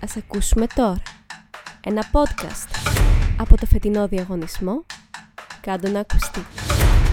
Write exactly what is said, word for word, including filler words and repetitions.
Ας ακούσουμε τώρα ένα podcast από το φετινό διαγωνισμό «Κάντο να ακουστεί».